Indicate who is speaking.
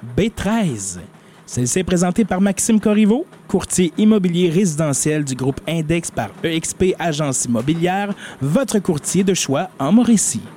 Speaker 1: B13. Celle-ci est présentée par Maxime Corriveau, courtier immobilier résidentiel du groupe Index par EXP Agence Immobilière, votre courtier de choix en Mauricie.